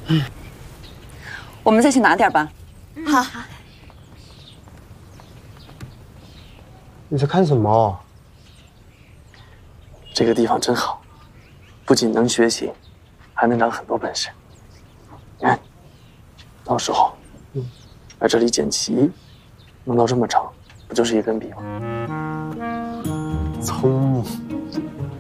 我们再去拿点吧。 好。 你在看什么？ 这个地方真好，不仅能学习，还能长很多本事。你看，到时候，在这里捡棋，弄到这么长，不就是一根笔吗？ 聪明。